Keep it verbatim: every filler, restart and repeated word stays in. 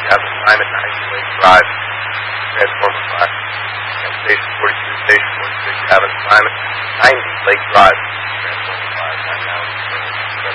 have a time at ninety Lake Drive, Transformer Fire. And Station forty-two, Station forty-six, you have a time at ninety Lake Drive.